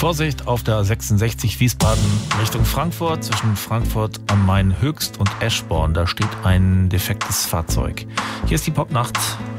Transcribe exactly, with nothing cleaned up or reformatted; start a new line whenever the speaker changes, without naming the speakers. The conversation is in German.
Vorsicht auf der sechsundsechzig Wiesbaden Richtung Frankfurt. Zwischen Frankfurt am Main Höchst und Eschborn. Da steht ein defektes Fahrzeug. Hier ist die Popnacht.